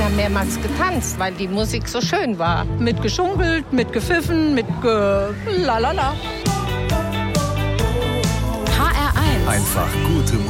ja mehrmals getanzt, weil die Musik so schön war. Mit geschunkelt, mit gepfiffen, mit lalala. HR1. Einfach gute